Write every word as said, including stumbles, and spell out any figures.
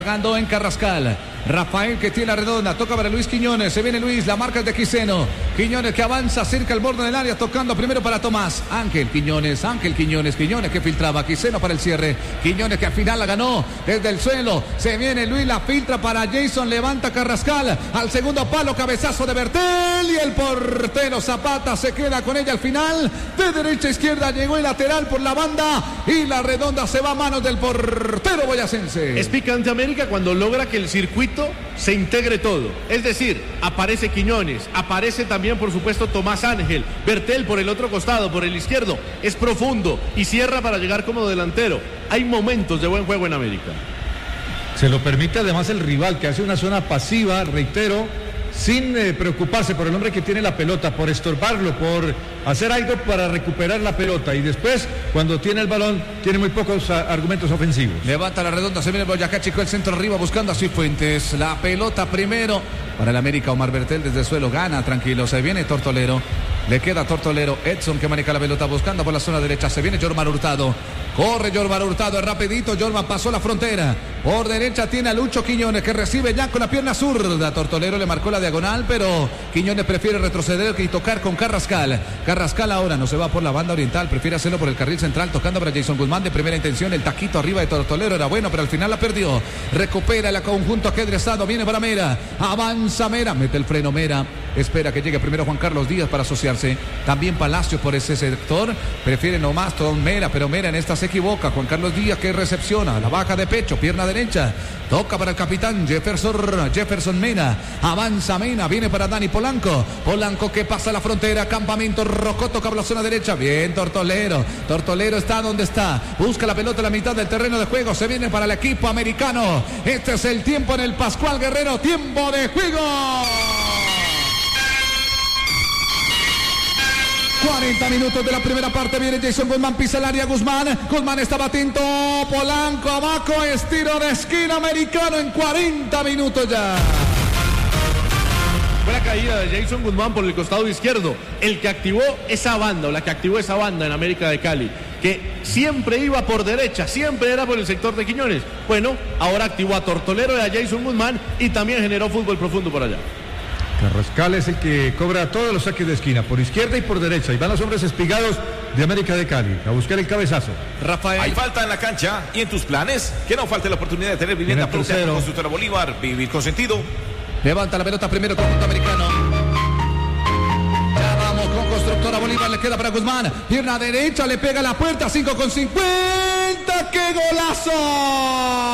Jugando en Carrascal, Rafael que tiene la redonda, toca para Luis Quiñones, se viene Luis, la marca es de Quiseno, Quiñones que avanza cerca al borde del área, tocando primero para Tomás, Ángel Quiñones, Ángel Quiñones, Quiñones que filtraba, Quiseno para el cierre, Quiñones que al final la ganó desde el suelo, se viene Luis, la filtra para Jason, levanta Carrascal, al segundo palo, cabezazo de Bertel y el portero Zapata se queda con ella al final, de derecha a izquierda llegó el lateral por la banda y la redonda se va a manos del portero boyacense. Es picante América cuando logra que el circuito se integre todo, es decir, aparece Quiñones, aparece también por supuesto Tomás Ángel, Bertel por el otro costado, por el izquierdo, es profundo y cierra para llegar como delantero. Hay momentos de buen juego en América. Se lo permite además el rival, que hace una zona pasiva, reitero, sin eh, preocuparse por el hombre que tiene la pelota, por estorbarlo, por hacer algo para recuperar la pelota, y después cuando tiene el balón tiene muy pocos a, argumentos ofensivos. Levanta la redonda, se viene Boyacá Chico, el centro arriba buscando a Cifuentes, la pelota primero para el América. Omar Bertel desde el suelo gana, tranquilo, se viene Tortolero, le queda Tortolero, Edson que maneja la pelota buscando por la zona derecha, se viene Jorman Hurtado, corre Jorman Hurtado, es rapidito, Jorman pasó la frontera, por derecha tiene a Lucho Quiñones que recibe ya con la pierna zurda, Tortolero le marcó la diagonal, pero Quiñones prefiere retroceder y tocar con Carrascal. Carrascal ahora no se va por la banda oriental, prefiere hacerlo por el carril central, tocando para Jason Guzmán de primera intención, el taquito arriba de Tortolero era bueno, pero al final la perdió, recupera el conjunto ajedrezado, viene para Mera, avanza Mera, mete el freno Mera, espera que llegue primero Juan Carlos Díaz para asociarse, también Palacios por ese sector, prefiere nomás todo Mera, pero Mera en esta se equivoca, Juan Carlos Díaz que recepciona, la baja de pecho, pierna derecha, toca para el capitán Jefferson, Jefferson Mena, avanza Mena, viene para Dani Polanco, Polanco que pasa la frontera, campamento Rocco, toca por la zona derecha, bien Tortolero, Tortolero está donde está, busca la pelota en la mitad del terreno de juego, se viene para el equipo americano, este es el tiempo en el Pascual Guerrero, tiempo de juego. cuarenta minutos de la primera parte, viene Jason Guzmán, pisa el área Guzmán, Guzmán estaba atento, Polanco abajo, estiro de esquina americano en cuarenta minutos ya. Fue la caída de Jason Guzmán por el costado izquierdo, el que activó esa banda, o la que activó esa banda en América de Cali, que siempre iba por derecha, siempre era por el sector de Quiñones. Bueno, ahora activó a Tortolero y a Jason Guzmán y también generó fútbol profundo por allá. Carrascal es el que cobra todos los saques de esquina, por izquierda y por derecha, y van los hombres espigados de América de Cali a buscar el cabezazo. Rafael. Hay falta en la cancha y en tus planes, que no falte la oportunidad de tener vivienda propia con Constructora Bolívar, vivir con sentido. Levanta la pelota primero conjunto americano. Ya vamos con Constructora Bolívar, le queda para Guzmán, pierna derecha, le pega la puerta, cinco con cincuenta, ¡qué golazo!